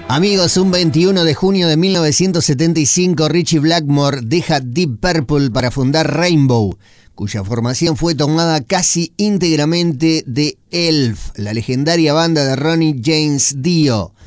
Amigos, un 21 de junio de 1975, Ritchie Blackmore deja Deep Purple para fundar Rainbow, cuya formación fue tomada casi íntegramente de Elf, la legendaria banda de Ronnie James Dio.